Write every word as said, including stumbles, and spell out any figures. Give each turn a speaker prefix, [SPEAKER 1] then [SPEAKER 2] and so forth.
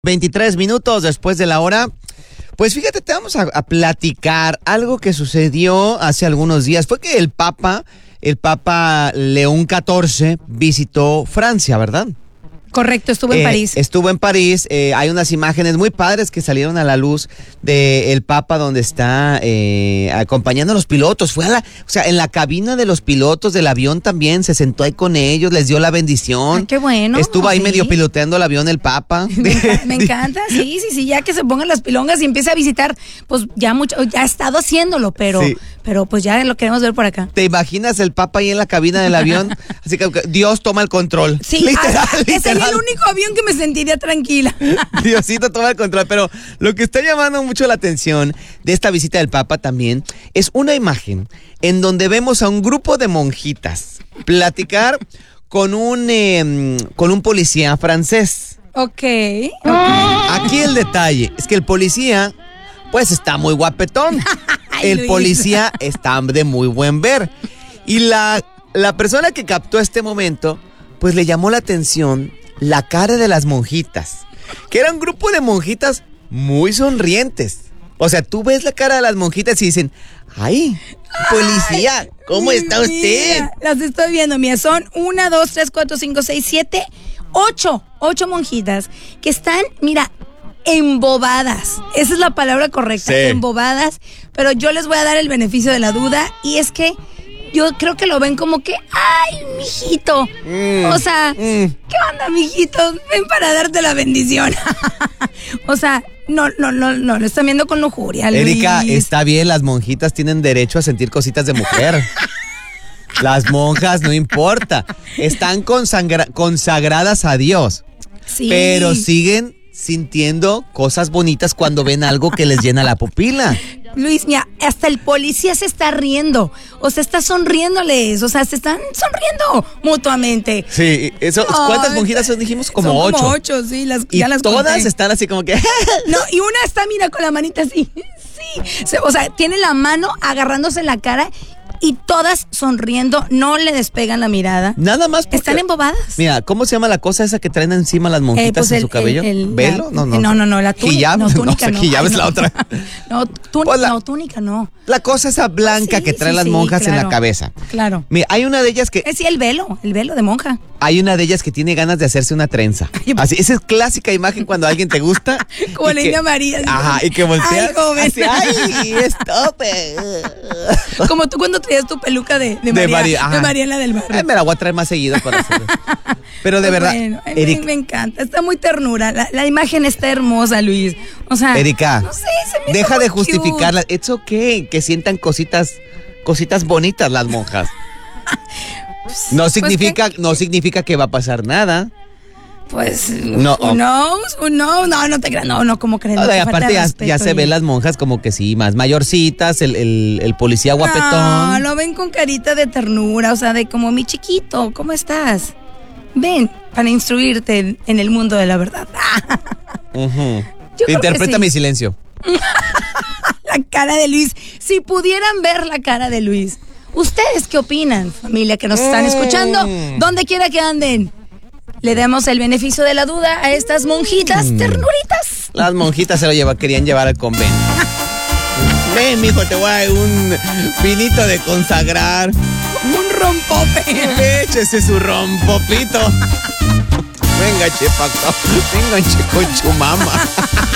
[SPEAKER 1] veintitrés minutos después de la hora. Pues fíjate, te vamos a, a platicar algo que sucedió hace algunos días. Fue que el Papa, el Papa León catorce visitó Francia, ¿verdad?
[SPEAKER 2] Correcto, estuvo en
[SPEAKER 1] eh,
[SPEAKER 2] París.
[SPEAKER 1] Estuvo en París. Eh, hay unas imágenes muy padres que salieron a la luz del Papa donde está eh, acompañando a los pilotos. Fue a la, o sea, en la cabina de los pilotos del avión también, se sentó ahí con ellos, les dio la bendición.
[SPEAKER 2] Ay, qué bueno.
[SPEAKER 1] Estuvo ahí
[SPEAKER 2] sí.
[SPEAKER 1] medio piloteando el avión el Papa.
[SPEAKER 2] Me, enca- me encanta, sí, sí, sí, ya que se pongan las pilongas y empiece a visitar, pues ya mucho, ya ha estado haciéndolo, pero,
[SPEAKER 1] Sí.
[SPEAKER 2] pero pues ya lo queremos ver por acá.
[SPEAKER 1] ¿Te imaginas el Papa ahí en la cabina del avión? Así que Dios toma el control.
[SPEAKER 2] Sí,
[SPEAKER 1] literal,
[SPEAKER 2] hasta- ese
[SPEAKER 1] literal.
[SPEAKER 2] sería el único avión que me sentiría tranquila.
[SPEAKER 1] Diosito toma el control. Pero lo que está llamando mucho la atención de esta visita del Papa también es una imagen en donde vemos a un grupo de monjitas platicar con un, eh, con un policía francés.
[SPEAKER 2] Ok.
[SPEAKER 1] Aquí el detalle es que el policía, pues está muy guapetón.
[SPEAKER 2] Ay,
[SPEAKER 1] El
[SPEAKER 2] Luis.
[SPEAKER 1] policía está de muy buen ver. Y la, la persona que captó este momento, pues le llamó la atención la cara de las monjitas. Que era un grupo de monjitas muy sonrientes. O sea, tú ves la cara de las monjitas y dicen, ¡ay, policía! ¿Cómo está
[SPEAKER 2] Mira,
[SPEAKER 1] usted?
[SPEAKER 2] las estoy viendo, mira, son una, dos, tres, cuatro, cinco, seis, siete, ocho, ocho monjitas que están, mira, embobadas. Esa es la palabra correcta,
[SPEAKER 1] Sí.
[SPEAKER 2] embobadas. Pero yo les voy a dar el beneficio de la duda y es que yo creo que lo ven como que, ¡ay, mijito!
[SPEAKER 1] Mm,
[SPEAKER 2] o sea,
[SPEAKER 1] mm.
[SPEAKER 2] ¿qué onda, mijito? Ven para darte la bendición. o sea, no, no, no, no, lo están viendo con lujuria,
[SPEAKER 1] Erika,
[SPEAKER 2] Luis.
[SPEAKER 1] está bien, las monjitas tienen derecho a sentir cositas de mujer. Las monjas, no importa. Están consagra- consagradas a Dios.
[SPEAKER 2] Sí.
[SPEAKER 1] Pero siguen sintiendo cosas bonitas cuando ven algo que les llena la pupila.
[SPEAKER 2] Luis, mira, hasta el policía se está riendo. O sea, está sonriéndoles. O sea, se están sonriendo mutuamente.
[SPEAKER 1] Sí, eso,
[SPEAKER 2] Ay,
[SPEAKER 1] ¿cuántas monjitas son? Dijimos como
[SPEAKER 2] Son
[SPEAKER 1] ocho.
[SPEAKER 2] Como ocho, sí, las,
[SPEAKER 1] Y
[SPEAKER 2] ya las
[SPEAKER 1] todas
[SPEAKER 2] conté.
[SPEAKER 1] están así como que...
[SPEAKER 2] No, y una está, mira, con la manita así. Sí. Se- o sea, tiene la mano agarrándose la cara y todas sonriendo, no le despegan la mirada.
[SPEAKER 1] Nada más porque...
[SPEAKER 2] Están embobadas.
[SPEAKER 1] Mira, ¿cómo se llama la cosa esa que traen encima las monjitas
[SPEAKER 2] Eh, pues
[SPEAKER 1] en
[SPEAKER 2] el-
[SPEAKER 1] su cabello?
[SPEAKER 2] el- el-
[SPEAKER 1] ¿Velo?
[SPEAKER 2] la-
[SPEAKER 1] No, no.
[SPEAKER 2] no, no, no, la túnica.
[SPEAKER 1] Hijab,
[SPEAKER 2] No, túnica
[SPEAKER 1] no,
[SPEAKER 2] no.
[SPEAKER 1] hijab
[SPEAKER 2] Ay,
[SPEAKER 1] es la
[SPEAKER 2] no.
[SPEAKER 1] otra.
[SPEAKER 2] No, tú-
[SPEAKER 1] Pues la-
[SPEAKER 2] no, túnica no.
[SPEAKER 1] La cosa esa blanca
[SPEAKER 2] Sí,
[SPEAKER 1] que traen
[SPEAKER 2] sí,
[SPEAKER 1] las
[SPEAKER 2] sí,
[SPEAKER 1] monjas en la
[SPEAKER 2] claro.
[SPEAKER 1] cabeza.
[SPEAKER 2] Claro.
[SPEAKER 1] Mira, hay una de ellas que...
[SPEAKER 2] Es sí, el velo, el velo de monja.
[SPEAKER 1] Hay una de ellas que tiene ganas de hacerse una trenza. Así, esa es clásica imagen cuando alguien te gusta.
[SPEAKER 2] Como
[SPEAKER 1] y
[SPEAKER 2] la
[SPEAKER 1] que-
[SPEAKER 2] India María. así
[SPEAKER 1] Ajá,
[SPEAKER 2] como,
[SPEAKER 1] y que voltea.
[SPEAKER 2] Ay, joven.
[SPEAKER 1] Así, ay, estope.
[SPEAKER 2] Como tú cuando traías tu peluca de, de
[SPEAKER 1] De
[SPEAKER 2] María,
[SPEAKER 1] María, ajá.
[SPEAKER 2] de Mariela del Barrio.
[SPEAKER 1] Ay, me la voy a traer más seguido para hacerlo. Pero de
[SPEAKER 2] Pues
[SPEAKER 1] verdad,
[SPEAKER 2] bueno, ay,
[SPEAKER 1] Eric-
[SPEAKER 2] me, me encanta, está muy ternura. La, la imagen está hermosa, Luis. O sea,
[SPEAKER 1] Erika,
[SPEAKER 2] no sé, se me
[SPEAKER 1] deja
[SPEAKER 2] hizo
[SPEAKER 1] de
[SPEAKER 2] muy cute.
[SPEAKER 1] justificarla. Es ok que sientan cositas, cositas bonitas las monjas. No significa, no significa que va a pasar nada.
[SPEAKER 2] Pues,
[SPEAKER 1] No.
[SPEAKER 2] who knows, who knows. No, no te creas, no, no, ¿cómo crees?
[SPEAKER 1] No,
[SPEAKER 2] No,
[SPEAKER 1] y
[SPEAKER 2] qué falta
[SPEAKER 1] aparte
[SPEAKER 2] de
[SPEAKER 1] ya,
[SPEAKER 2] respeto,
[SPEAKER 1] ya se
[SPEAKER 2] oye.
[SPEAKER 1] ven las monjas como que sí, más mayorcitas, el, el, el policía
[SPEAKER 2] No,
[SPEAKER 1] guapetón.
[SPEAKER 2] lo ven con carita de ternura, o sea, de como mi chiquito, ¿cómo estás? Ven, para instruirte en, en el mundo de la verdad.
[SPEAKER 1] Ujú.
[SPEAKER 2] Yo creo que
[SPEAKER 1] Interpreta
[SPEAKER 2] sí.
[SPEAKER 1] mi silencio.
[SPEAKER 2] La cara de Luis. Si pudieran ver la cara de Luis. ¿Ustedes qué opinan, familia que nos están escuchando? Donde quiera que anden. Le damos el beneficio de la duda a estas monjitas ternuritas.
[SPEAKER 1] Las monjitas se lo lleva, querían llevar al convento. Ven, mijo, te voy a dar un vinito de consagrar.
[SPEAKER 2] Un rompope.
[SPEAKER 1] Échese su rompopito. Venga, che, pa' acá. Venga, che, con su mamá.